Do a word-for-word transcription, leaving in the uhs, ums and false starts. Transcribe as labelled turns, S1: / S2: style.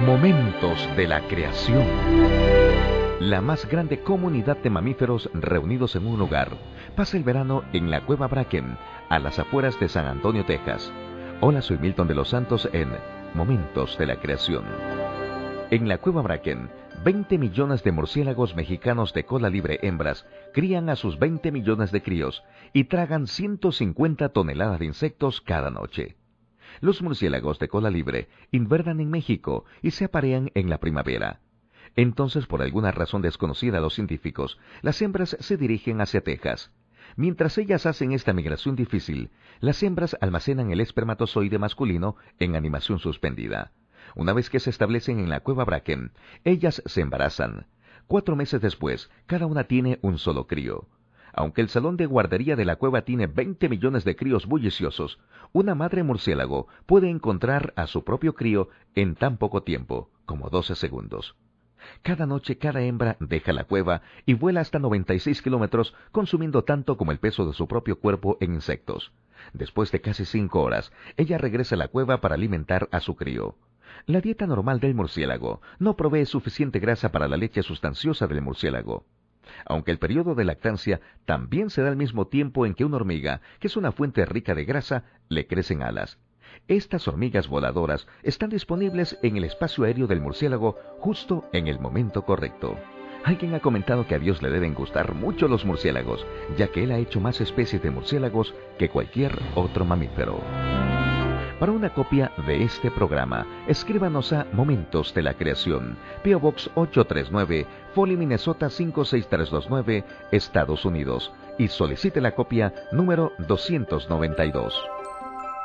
S1: Momentos de la creación. La más grande comunidad de mamíferos reunidos en un lugar pasa el verano en la Cueva Bracken, a las afueras de San Antonio, Texas. Hola, soy Milton de los Santos en Momentos de la Creación. En la Cueva Bracken, veinte millones de murciélagos mexicanos de cola libre hembras crían a sus veinte millones de críos y tragan ciento cincuenta toneladas de insectos cada noche. Los murciélagos de cola libre invernan en México y se aparean en la primavera. Entonces, por alguna razón desconocida a los científicos, las hembras se dirigen hacia Texas. Mientras ellas hacen esta migración difícil, las hembras almacenan el espermatozoide masculino en animación suspendida. Una vez que se establecen en la Cueva Bracken, ellas se embarazan. Cuatro meses después, cada una tiene un solo crío. Aunque el salón de guardería de la cueva tiene veinte millones de críos bulliciosos, una madre murciélago puede encontrar a su propio crío en tan poco tiempo, como doce segundos. Cada noche cada hembra deja la cueva y vuela hasta noventa y seis kilómetros, consumiendo tanto como el peso de su propio cuerpo en insectos. Después de casi cinco horas, ella regresa a la cueva para alimentar a su crío. La dieta normal del murciélago no provee suficiente grasa para la leche sustanciosa del murciélago. Aunque el periodo de lactancia también se da al mismo tiempo en que una hormiga, que es una fuente rica de grasa, le crecen alas. Estas hormigas voladoras están disponibles en el espacio aéreo del murciélago justo en el momento correcto. Alguien ha comentado que a Dios le deben gustar mucho los murciélagos, ya que Él ha hecho más especies de murciélagos que cualquier otro mamífero. Para una copia de este programa, escríbanos a Momentos de la Creación, P O Box ocho tres nueve, Foley, Minnesota cinco seis tres dos nueve, Estados Unidos, y solicite la copia número doscientos noventa y dos.